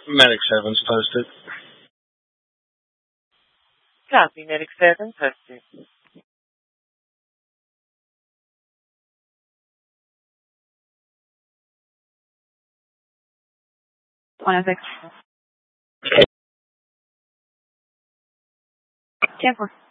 Medic 7's posted. Copy, Medic 7 posted. One of 10-4.